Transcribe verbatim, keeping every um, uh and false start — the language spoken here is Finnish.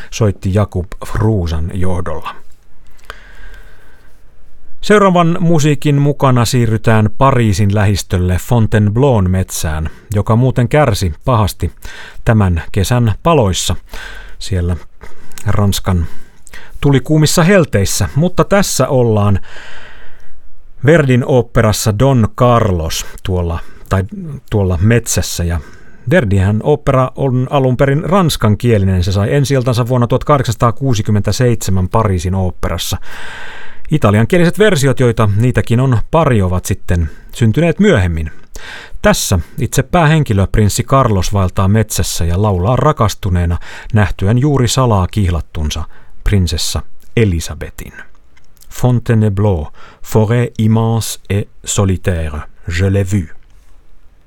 soitti Jakub Fruusan johdolla. Seuraavan musiikin mukana siirrytään Pariisin lähistölle Fontainebleaun metsään, joka muuten kärsi pahasti tämän kesän paloissa siellä Ranskan tulikuumissa helteissä, mutta tässä ollaan Verdin oopperassa Don Carlos tuolla, tai tuolla metsässä, ja Verdihän opera on alun perin ranskankielinen. Se sai ensi-iltansa vuonna tuhatkahdeksansataakuusikymmentäseitsemän Pariisin oopperassa. Italiankieliset versiot, joita niitäkin on pari, ovat sitten syntyneet myöhemmin. Tässä itse päähenkilö prinssi Carlos vaeltaa metsässä ja laulaa rakastuneena nähtyen juuri salaa kihlattunsa prinsessa Elisabetin. Fontainebleau, forêt immense et solitaire, je l'ai vu.